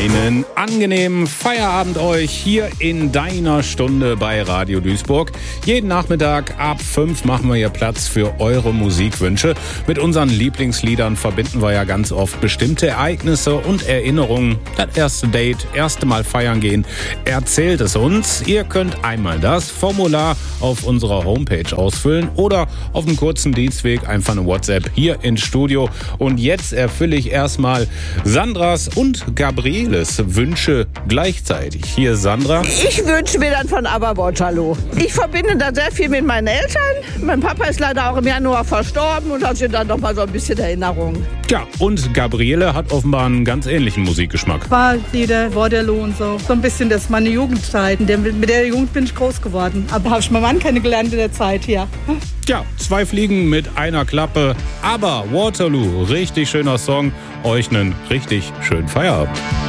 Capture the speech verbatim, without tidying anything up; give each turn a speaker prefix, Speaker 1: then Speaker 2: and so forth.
Speaker 1: Einen angenehmen Feierabend euch hier in deiner Stunde bei Radio Duisburg. Jeden Nachmittag ab fünf machen wir hier Platz für eure Musikwünsche. Mit unseren Lieblingsliedern verbinden wir ja ganz oft bestimmte Ereignisse und Erinnerungen. Das erste Date, erste Mal feiern gehen, erzählt es uns. Ihr könnt einmal das Formular auf unserer Homepage ausfüllen oder auf einem kurzen Dienstweg einfach eine WhatsApp hier ins Studio. Und jetzt erfülle ich erstmal Sandras und Gabrieles Wünsche gleichzeitig. Hier ist Sandra.
Speaker 2: Ich wünsche mir dann von ABBA Waterloo. Ich verbinde da sehr viel mit meinen Eltern. Mein Papa ist leider auch im Januar verstorben und hat dann noch mal so ein bisschen Erinnerung.
Speaker 1: Ja, und Gabriele hat offenbar einen ganz ähnlichen Musikgeschmack.
Speaker 3: Waldlieder, Waterloo und so. So ein bisschen das meine Jugendzeiten. Mit der Jugend bin ich groß geworden. Aber habe ich meinen Mann kennengelernt in der Zeit hier.
Speaker 1: Ja, zwei Fliegen mit einer Klappe. Aber Waterloo, richtig schöner Song. Euch einen richtig schönen Feierabend.